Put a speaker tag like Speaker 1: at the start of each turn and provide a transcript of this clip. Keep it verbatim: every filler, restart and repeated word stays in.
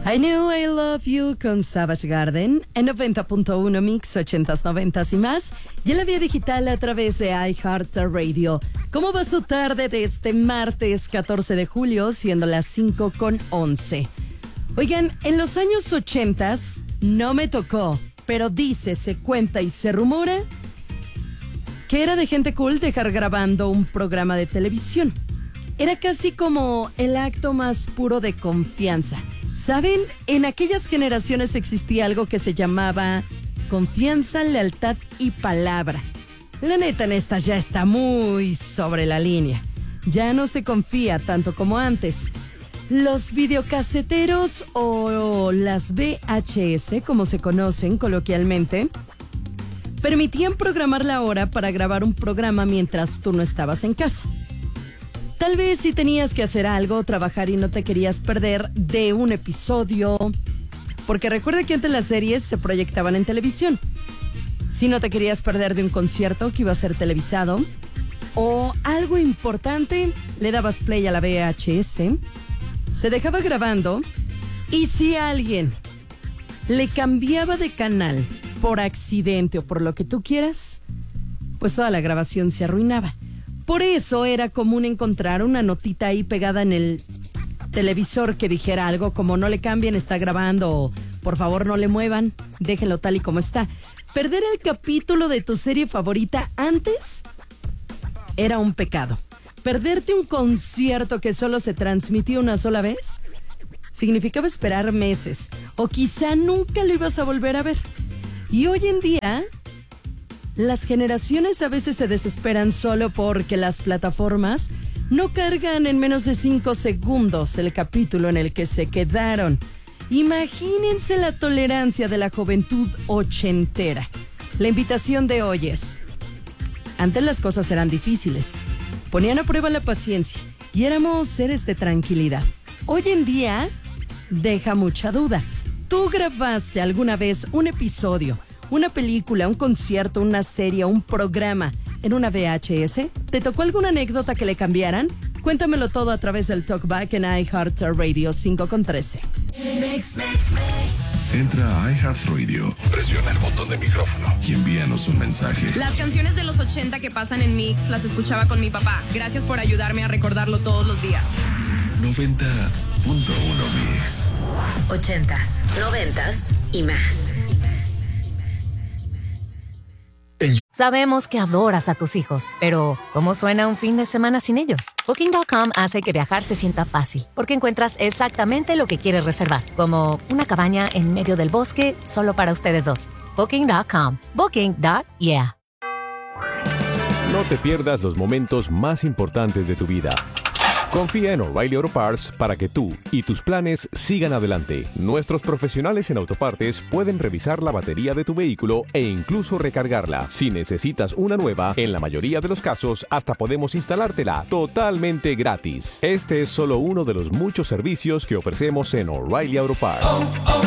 Speaker 1: I Knew I Love You con Savage Garden en noventa punto uno Mix, ochentas, noventas y más, y en la vía digital a través de iHeartRadio. ¿Cómo va su tarde de este martes catorce de julio, siendo las cinco con once? Oigan, en los años ochentas no me tocó, pero dice, se cuenta y se rumora que era de gente cool dejar grabando un programa de televisión. Era casi como el acto más puro de confianza. ¿Saben? En aquellas generaciones existía algo que se llamaba confianza, lealtad y palabra. La neta en esta ya está muy sobre la línea. Ya no se confía tanto como antes. Los videocaseteros o las V H S, como se conocen coloquialmente, permitían programar la hora para grabar un programa mientras tú no estabas en casa. Tal vez si tenías que hacer algo, trabajar y no te querías perder de un episodio, porque recuerda que antes las series se proyectaban en televisión. Si no te querías perder de un concierto que iba a ser televisado, o algo importante, le dabas play a la V H S, se dejaba grabando, y si alguien le cambiaba de canal por accidente o por lo que tú quieras, pues toda la grabación se arruinaba. Por eso era común encontrar una notita ahí pegada en el televisor que dijera algo como no le cambien, está grabando, o por favor no le muevan, déjenlo tal y como está. Perder el capítulo de tu serie favorita antes era un pecado. Perderte un concierto que solo se transmitía una sola vez significaba esperar meses, o quizá nunca lo ibas a volver a ver. Y hoy en día las generaciones a veces se desesperan solo porque las plataformas no cargan en menos de cinco segundos el capítulo en el que se quedaron. Imagínense la tolerancia de la juventud ochentera. La invitación de hoy es: antes las cosas eran difíciles, ponían a prueba la paciencia y éramos seres de tranquilidad. Hoy en día deja mucha duda. ¿Tú grabaste alguna vez un episodio, una película, un concierto, una serie, un programa en una V H S? ¿Te tocó alguna anécdota que le cambiaran? Cuéntamelo todo a través del Talkback en iHeartRadio cinco con trece.
Speaker 2: Entra a iHeartRadio, presiona el botón de micrófono y envíanos un mensaje.
Speaker 3: Las canciones de los ochenta que pasan en Mix las escuchaba con mi papá. Gracias por ayudarme a recordarlo todos los días.
Speaker 2: noventa punto uno Mix.
Speaker 4: Ochentas, noventas y más.
Speaker 5: Sabemos que adoras a tus hijos, pero ¿cómo suena un fin de semana sin ellos? Booking punto com hace que viajar se sienta fácil, porque encuentras exactamente lo que quieres reservar, como una cabaña en medio del bosque solo para ustedes dos. Booking punto com. Booking. Yeah.
Speaker 6: No te pierdas los momentos más importantes de tu vida. Confía en O'Reilly Auto Parts para que tú y tus planes sigan adelante. Nuestros profesionales en autopartes pueden revisar la batería de tu vehículo e incluso recargarla. Si necesitas una nueva, en la mayoría de los casos hasta podemos instalártela totalmente gratis. Este es solo uno de los muchos servicios que ofrecemos en O'Reilly Auto Parts.